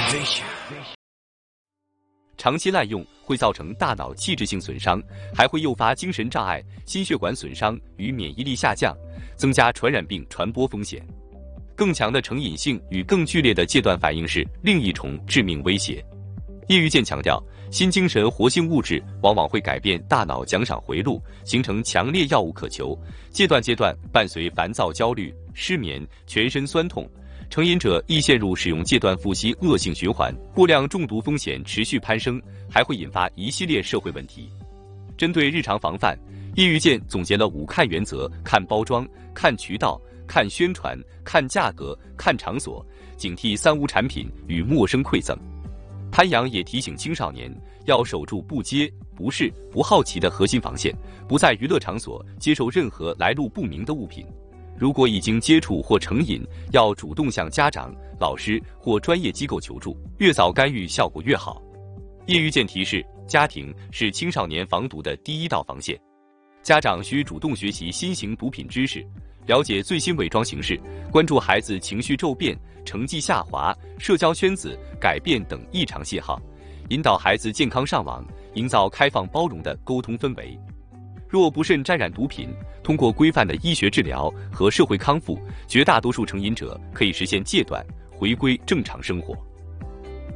长期滥用会造成大脑器质性损伤，还会诱发精神障碍、心血管损伤与免疫力下降，增加传染病传播风险。更强的成瘾性与更剧烈的戒断反应是另一重致命威胁。叶玉健强调，新精神活性物质往往会改变大脑奖赏回路，形成强烈药物渴求。戒断阶段伴随烦躁、焦虑、失眠、全身酸痛，成瘾者易陷入使用戒断复吸恶性循环，过量中毒风险持续攀升，还会引发一系列社会问题。针对日常防范，叶玉健总结了5看原则：看包装、看渠道、看宣传、看价格、看场所，警惕3无产品与陌生馈赠。潘阳也提醒青少年要守住不接、不试、不好奇的核心防线，不在娱乐场所接受任何来路不明的物品。如果已经接触或成瘾，要主动向家长、老师或专业机构求助，越早干预效果越好。叶玉健提示，家庭是青少年防毒的第一道防线，家长需主动学习新型毒品知识，了解最新伪装形式，关注孩子情绪骤变、成绩下滑、社交圈子改变等异常信号，引导孩子健康上网，营造开放包容的沟通氛围。若不慎沾染毒品，通过规范的医学治疗和社会康复，绝大多数成瘾者可以实现戒断，回归正常生活。